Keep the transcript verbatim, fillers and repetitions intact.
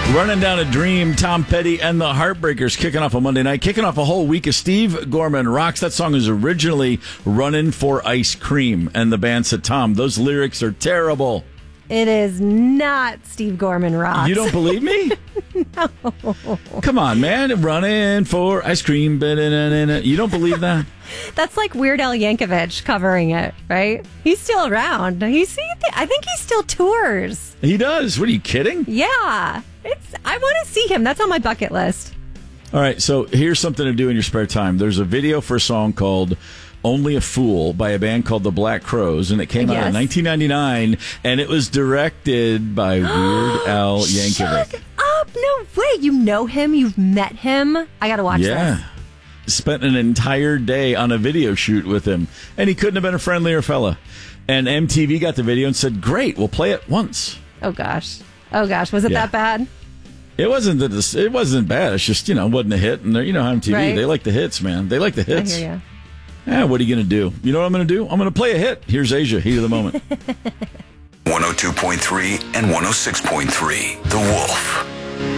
Running Down a Dream, Tom Petty and the Heartbreakers kicking off a Monday night, kicking off a whole week of Steve Gorman Rocks. That song is originally Running for Ice Cream, and the band said, Tom, those lyrics are terrible. It is not Steve Gorman Rocks. You don't believe me? No. Come on, man. Running for ice cream. You don't believe that? That's like Weird Al Yankovic covering it, right? He's still around. He's, I think he still tours. He does. What, are you kidding? Yeah. It's. I want to see him. That's on my bucket list. All right, so here's something to do in your spare time. There's a video for a song called Only a Fool by a band called the Black Crowes, and it came yes. out in nineteen ninety-nine, and it was directed by Weird Al Yankovic. Shut up. No way. You know him? You've met him? I got to watch yeah. this. Spent an entire day on a video shoot with him, and he couldn't have been a friendlier fella. And M T V got the video and said, great, we'll play it once. Oh, gosh. Oh, gosh. Was it yeah. that bad? It wasn't that it wasn't bad. It's just, you know, wasn't a hit. And you know how M T V, right. they like the hits, man. They like the hits. I hear you. Yeah, what are you going to do? You know what I'm going to do? I'm going to play a hit. Here's Asia, Heat of the Moment. one oh two point three and one oh six point three, The Wolf.